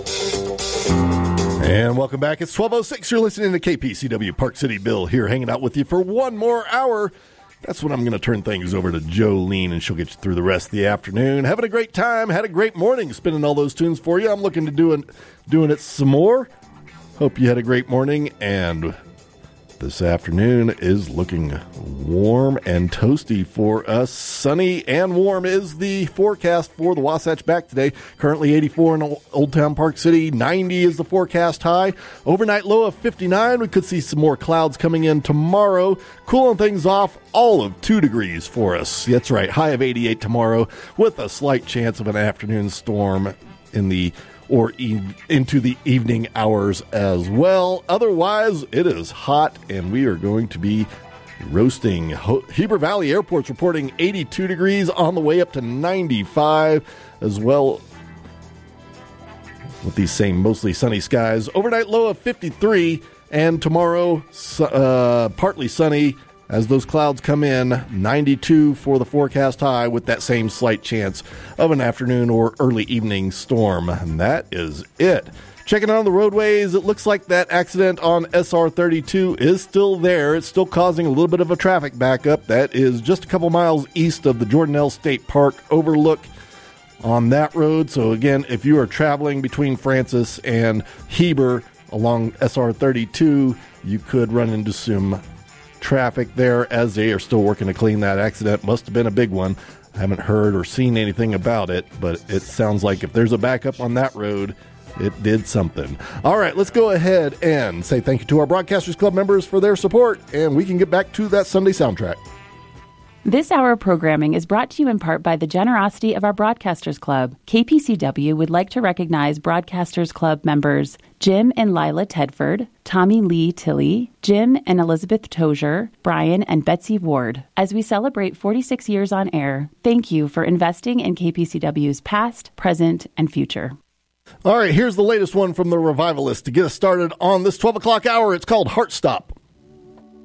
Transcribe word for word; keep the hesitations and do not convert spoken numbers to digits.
And welcome back. It's twelve oh six. You're listening to K P C W Park City. Bill here hanging out with you for one more hour. That's when I'm going to turn things over to Jolene, and she'll get you through the rest of the afternoon. Having a great time. Had a great morning spinning all those tunes for you. I'm looking to doing, doing it some more. Hope you had a great morning, and this afternoon is looking warm and toasty for us. Sunny and warm is the forecast for the Wasatch back today. Currently eighty-four in Old Town Park City. ninety is the forecast high. Overnight low of fifty-nine. We could see some more clouds coming in tomorrow. Cooling things off all of two degrees for us. That's right. High of eighty-eight tomorrow with a slight chance of an afternoon storm in the or e- into the evening hours as well. Otherwise, it is hot, and we are going to be roasting. Ho- Heber Valley Airport's reporting eighty-two degrees on the way up to ninety-five as well, with these same mostly sunny skies. Overnight low of fifty-three, and tomorrow uh, partly sunny. As those clouds come in, ninety-two for the forecast high with that same slight chance of an afternoon or early evening storm. And that is it. Checking on the roadways, it looks like that accident on S R thirty-two is still there. It's still causing a little bit of a traffic backup. That is just a couple miles east of the Jordanelle State Park overlook on that road. So again, if you are traveling between Francis and Heber along S R thirty-two, you could run into some traffic there as they are still working to clean that accident. Must have been a big one. I haven't heard or seen anything about it, but it sounds like if there's a backup on that road, it did something. All right, let's go ahead and say thank you to our Broadcasters Club members for their support, and we can get back to that Sunday soundtrack. This hour of programming is brought to you in part by the generosity of our Broadcasters Club. K P C W would like to recognize Broadcasters Club members Jim and Lila Tedford, Tommy Lee Tilley, Jim and Elizabeth Tozier, Brian and Betsy Ward. As we celebrate forty-six years on air, thank you for investing in K P C W's past, present, and future. All right, here's the latest one from the Revivalist to get us started on this twelve o'clock hour. It's called Heart Stop.